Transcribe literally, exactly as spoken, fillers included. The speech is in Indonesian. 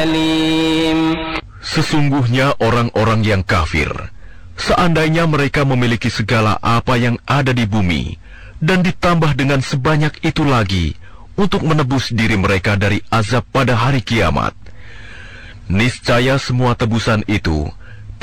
أليم. Sesungguhnya orang-orang yang kafir, seandainya mereka memiliki segala apa yang ada di bumi, dan ditambah dengan sebanyak itu lagi, untuk menebus diri mereka dari azab pada hari kiamat, niscaya semua tebusan itu